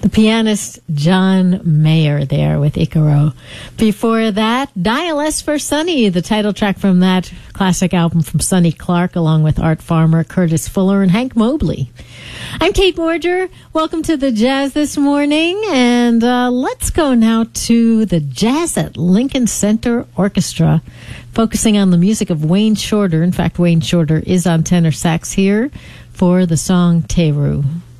The pianist John Mayer there with Icaro. Before that, Dial S for Sonny, the title track from that classic album from Sonny Clark, along with Art Farmer, Curtis Fuller, and Hank Mobley. I'm Kate Morger. Welcome to the Jazz this morning, and let's go now to the Jazz at Lincoln Center Orchestra, focusing on the music of Wayne Shorter. In fact, Wayne Shorter is on tenor sax here for the song Teru.